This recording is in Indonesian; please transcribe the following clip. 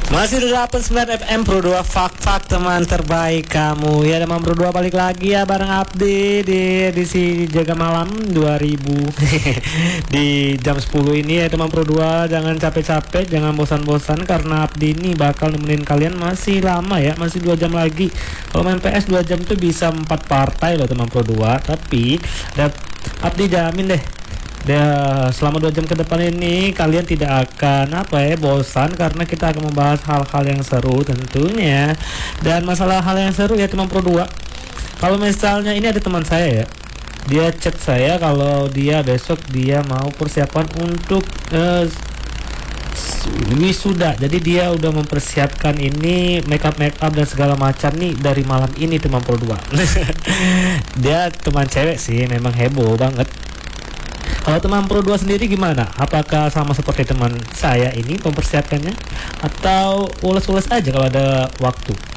Masih di 89 FM Pro 2 Fak teman terbaik kamu. Ya teman Pro 2 balik lagi ya bareng Abdi di edisi Jaga Malam 2000 di jam 10 ini ya teman Pro 2. Jangan capek-capek, jangan bosan-bosan karena Abdi ini bakal nemenin kalian masih lama ya, masih 2 jam lagi. Kalau main PS 2 jam tuh bisa 4 partai loh teman Pro 2. Tapi Abdi jamin deh, selama 2 jam ke depan ini kalian tidak akan bosan karena kita akan membahas hal-hal yang seru tentunya. Dan masalah hal yang seru ya teman Pro 2, kalau misalnya ini ada teman saya ya, dia chat saya kalau dia besok dia mau persiapan untuk wisuda. Jadi dia udah mempersiapkan ini make up dan segala macam nih dari malam ini teman Pro 2. Dia teman cewek sih, memang heboh banget. Kalau teman Pro 2 sendiri gimana? Apakah sama seperti teman saya ini mempersiapkannya? Atau ules-ules aja kalau ada waktu?